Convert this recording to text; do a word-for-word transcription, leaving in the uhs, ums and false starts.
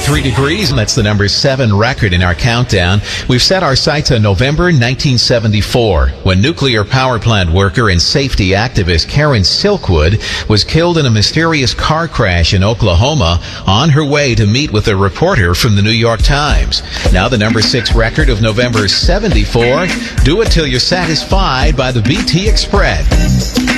fifty-three degrees, and that's the number seven record in our countdown. We've set our sights on November nineteen seventy-four, when nuclear power plant worker and safety activist Karen Silkwood was killed in a mysterious car crash in Oklahoma on her way to meet with a reporter from the New York Times. Now the number six record of November seventy-four, Do It Till You're Satisfied by the B T Express.